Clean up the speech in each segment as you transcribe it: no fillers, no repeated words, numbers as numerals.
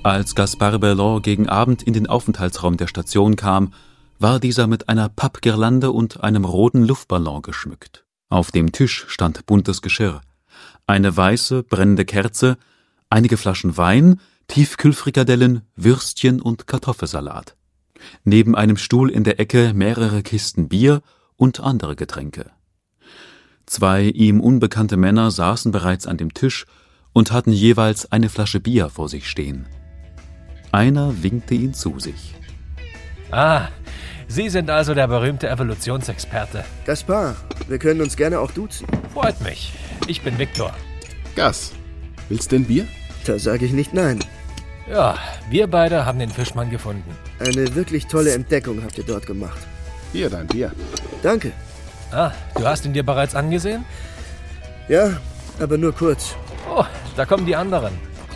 Als Gaspard Bellon gegen Abend in den Aufenthaltsraum der Station kam, war dieser mit einer Pappgirlande und einem roten Luftballon geschmückt. Auf dem Tisch stand buntes Geschirr, eine weiße, brennende Kerze, einige Flaschen Wein, Tiefkühlfrikadellen, Würstchen und Kartoffelsalat. Neben einem Stuhl in der Ecke mehrere Kisten Bier und andere Getränke. 2 ihm unbekannte Männer saßen bereits an dem Tisch und hatten jeweils eine Flasche Bier vor sich stehen. Einer winkte ihn zu sich. Ah, Sie sind also der berühmte Evolutionsexperte. Gaspard, wir können uns gerne auch duzen. Freut mich. Ich bin Victor. Gas, willst du ein Bier? Da sage ich nicht nein. Ja, wir beide haben den Fischmann gefunden. Eine wirklich tolle Entdeckung habt ihr dort gemacht. Hier, dein Bier. Danke. Ah, du hast ihn dir bereits angesehen? Ja, aber nur kurz. Oh, da kommen die anderen.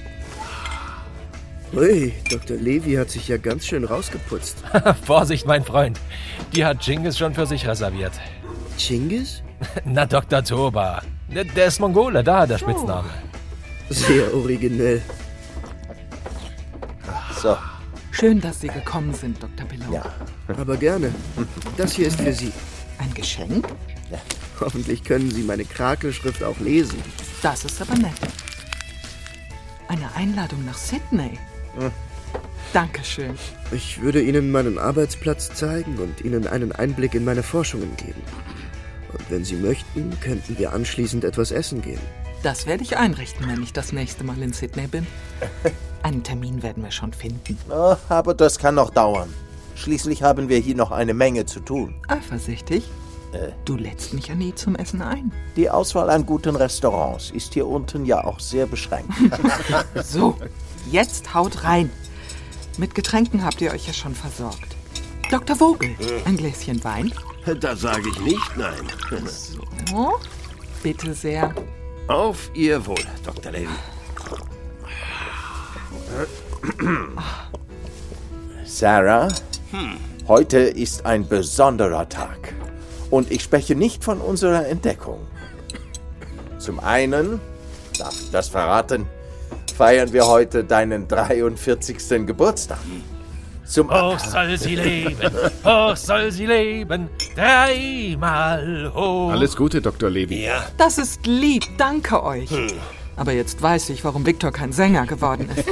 Ui, Dr. Levy hat sich ja ganz schön rausgeputzt. Vorsicht, mein Freund. Die hat Cengiz schon für sich reserviert. Cengiz? Na, Dr. Toba. Der ist Mongole, daher der Spitzname. Sehr originell. So. Schön, dass Sie gekommen sind, Dr. Bellon. Ja. Aber gerne. Das hier ist für Sie. Ein Geschenk? Ja. Hoffentlich können Sie meine Krakelschrift auch lesen. Das ist aber nett. Eine Einladung nach Sydney. Dankeschön. Ich würde Ihnen meinen Arbeitsplatz zeigen und Ihnen einen Einblick in meine Forschungen geben. Und wenn Sie möchten, könnten wir anschließend etwas essen gehen. Das werde ich einrichten, wenn ich das nächste Mal in Sydney bin. Einen Termin werden wir schon finden. Oh, aber das kann noch dauern. Schließlich haben wir hier noch eine Menge zu tun. Eifersüchtig? Du lädst mich ja nie zum Essen ein. Die Auswahl an guten Restaurants ist hier unten ja auch sehr beschränkt. So, jetzt haut rein. Mit Getränken habt ihr euch ja schon versorgt. Dr. Vogel, ein Gläschen Wein? Da sage ich nicht nein. So, bitte sehr. Auf Ihr Wohl, Dr. Levy. Sarah, heute ist ein besonderer Tag. Und ich spreche nicht von unserer Entdeckung. Zum einen, darf ich das verraten, feiern wir heute deinen 43. Geburtstag. Hoch soll sie leben, dreimal hoch. Alles Gute, Dr. Levy. Ja. Das ist lieb, danke euch. Aber jetzt weiß ich, warum Victor kein Sänger geworden ist.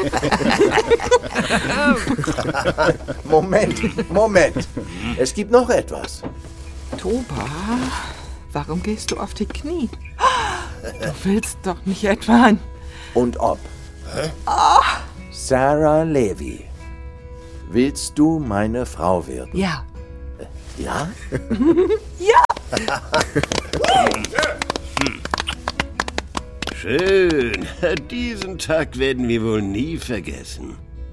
Moment. Es gibt noch etwas. Toba, warum gehst du auf die Knie? Du willst doch nicht etwa ein... Und ob. Sarah Levy, willst du meine Frau werden? Ja. Ja? Schön. Diesen Tag werden wir wohl nie vergessen.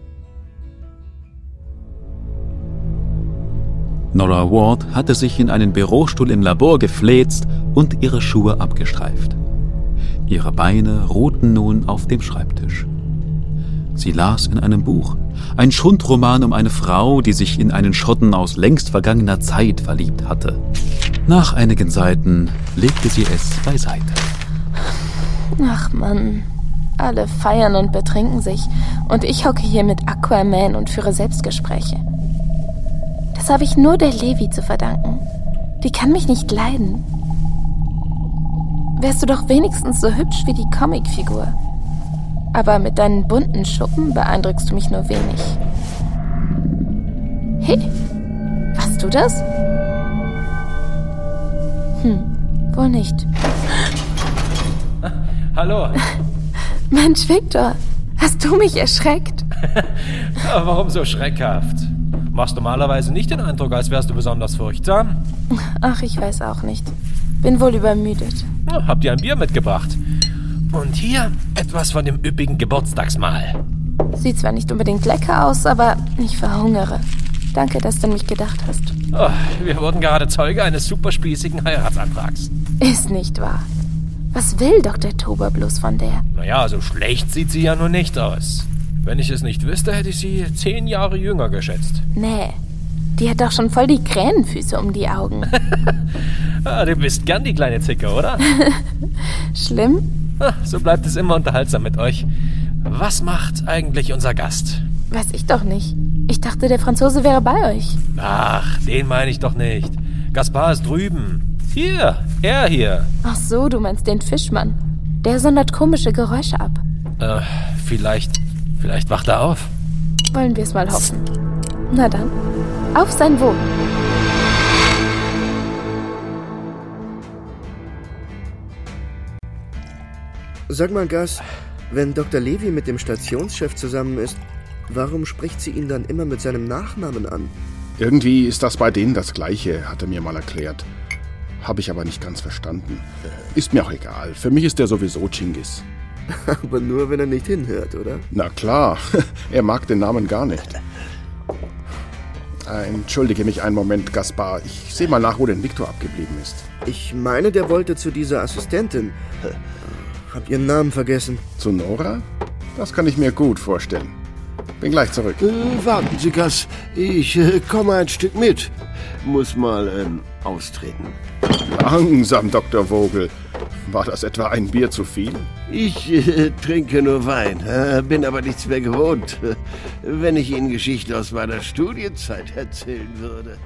Nora Ward hatte sich in einen Bürostuhl im Labor gefläzt und ihre Schuhe abgestreift. Ihre Beine ruhten nun auf dem Schreibtisch. Sie las in einem Buch, ein Schundroman um eine Frau, die sich in einen Schotten aus längst vergangener Zeit verliebt hatte. Nach einigen Seiten legte sie es beiseite. Ach Mann, alle feiern und betrinken sich und ich hocke hier mit Aquaman und führe Selbstgespräche. Das habe ich nur der Levy zu verdanken. Die kann mich nicht leiden. Wärst du doch wenigstens so hübsch wie die Comicfigur. Aber mit deinen bunten Schuppen beeindruckst du mich nur wenig. Hey, warst du das? Wohl nicht. Hallo. Mensch, Victor, hast du mich erschreckt? Warum so schreckhaft? Machst normalerweise nicht den Eindruck, als wärst du besonders furchtsam. Ach, ich weiß auch nicht. Bin wohl übermüdet. Habt ihr ein Bier mitgebracht? Und hier etwas von dem üppigen Geburtstagsmahl. Sieht zwar nicht unbedingt lecker aus, aber ich verhungere. Danke, dass du an mich gedacht hast. Oh, wir wurden gerade Zeuge eines superspießigen Heiratsantrags. Ist nicht wahr. Was will Dr. Toba bloß von der? Naja, so schlecht sieht sie ja nur nicht aus. Wenn ich es nicht wüsste, hätte ich sie 10 Jahre jünger geschätzt. Nee, die hat doch schon voll die Krähenfüße um die Augen. Du bist gern die kleine Zicke, oder? Schlimm? So bleibt es immer unterhaltsam mit euch. Was macht eigentlich unser Gast? Weiß ich doch nicht. Ich dachte, der Franzose wäre bei euch. Ach, den meine ich doch nicht. Gaspard ist drüben. Hier, er hier. Ach so, du meinst den Fischmann. Der sondert komische Geräusche ab. Vielleicht wacht er auf. Wollen wir es mal hoffen. Na dann, auf sein Wohl. Sag mal, Gus, wenn Dr. Levy mit dem Stationschef zusammen ist, warum spricht sie ihn dann immer mit seinem Nachnamen an? Irgendwie ist das bei denen das Gleiche, hat er mir mal erklärt. Habe ich aber nicht ganz verstanden. Ist mir auch egal. Für mich ist er sowieso Chingis. Aber nur, wenn er nicht hinhört, oder? Na klar, er mag den Namen gar nicht. Entschuldige mich einen Moment, Gaspard. Ich sehe mal nach, wo denn Victor abgeblieben ist. Ich meine, der wollte zu dieser Assistentin. Hab ihren Namen vergessen. Zu Nora? Das kann ich mir gut vorstellen. Bin gleich zurück. Warten Sie, Gus. Ich komme ein Stück mit. Muss mal austreten. Langsam, Dr. Vogel. War das etwa ein Bier zu viel? Ich trinke nur Wein, bin aber nichts mehr gewohnt. Wenn ich Ihnen Geschichte aus meiner Studienzeit erzählen würde.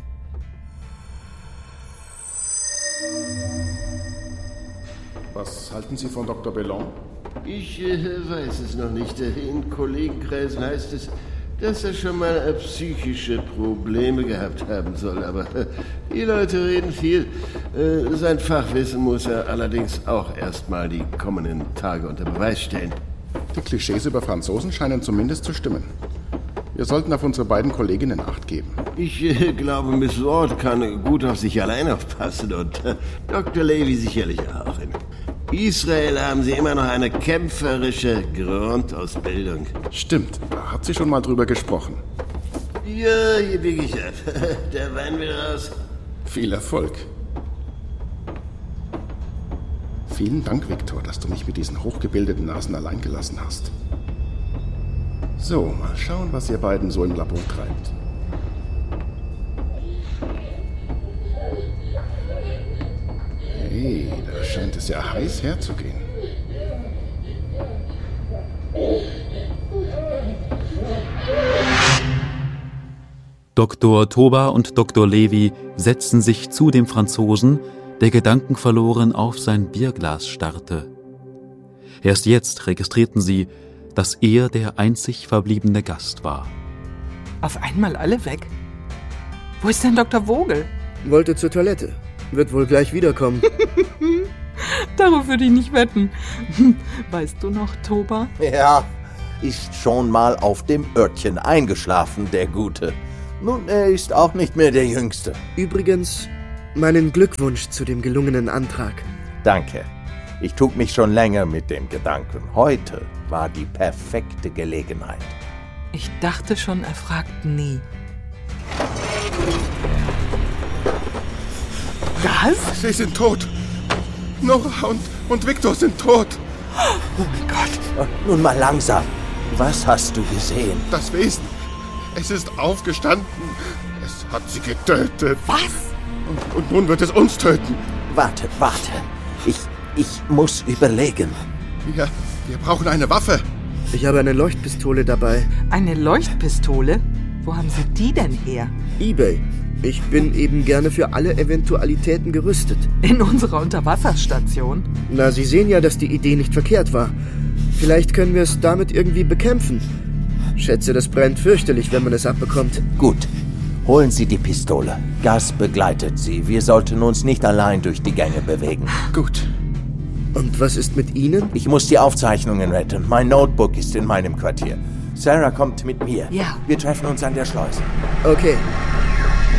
Was halten Sie von Dr. Bellon? Ich weiß es noch nicht. In Kollegenkreisen heißt es, dass er schon mal psychische Probleme gehabt haben soll. Aber die Leute reden viel. Sein Fachwissen muss er allerdings auch erstmal die kommenden Tage unter Beweis stellen. Die Klischees über Franzosen scheinen zumindest zu stimmen. Wir sollten auf unsere beiden Kolleginnen Acht geben. Ich glaube, Miss Ward kann gut auf sich allein aufpassen und Dr. Levy sicherlich auch. In Israel haben sie immer noch eine kämpferische Grundausbildung. Stimmt, da hat sie schon mal drüber gesprochen. Ja, hier biege ich ab. Der Wein will raus. Viel Erfolg. Vielen Dank, Victor, dass du mich mit diesen hochgebildeten Nasen allein gelassen hast. So, mal schauen, was ihr beiden so im Labor treibt. Hey, da scheint es ja heiß herzugehen. Dr. Toba und Dr. Levy setzten sich zu dem Franzosen, der gedankenverloren auf sein Bierglas starrte. Erst jetzt registrierten sie, dass er der einzig verbliebene Gast war. Auf einmal alle weg? Wo ist denn Dr. Vogel? Wollte zur Toilette. Wird wohl gleich wiederkommen. Darauf würde ich nicht wetten. Weißt du noch, Toba? Ja, ist schon mal auf dem Örtchen eingeschlafen, der Gute. Nun, er ist auch nicht mehr der Jüngste. Übrigens, meinen Glückwunsch zu dem gelungenen Antrag. Danke. Ich trug mich schon länger mit dem Gedanken. Heute war die perfekte Gelegenheit. Ich dachte schon, er fragt nie. Was? Sie sind tot. Nora und Victor sind tot. Oh mein Gott. Nun mal langsam. Was hast du gesehen? Das Wesen. Es ist aufgestanden. Es hat sie getötet. Was? Und nun wird es uns töten. Warte. Ich muss überlegen. Wir brauchen eine Waffe. Ich habe eine Leuchtpistole dabei. Eine Leuchtpistole? Wo haben Sie die denn her? eBay. Ich bin eben gerne für alle Eventualitäten gerüstet. In unserer Unterwasserstation? Na, Sie sehen ja, dass die Idee nicht verkehrt war. Vielleicht können wir es damit irgendwie bekämpfen. Schätze, das brennt fürchterlich, wenn man es abbekommt. Gut. Holen Sie die Pistole. Gus begleitet Sie. Wir sollten uns nicht allein durch die Gänge bewegen. Gut. Und was ist mit Ihnen? Ich muss die Aufzeichnungen retten. Mein Notebook ist in meinem Quartier. Sarah kommt mit mir. Ja. Wir treffen uns an der Schleuse. Okay.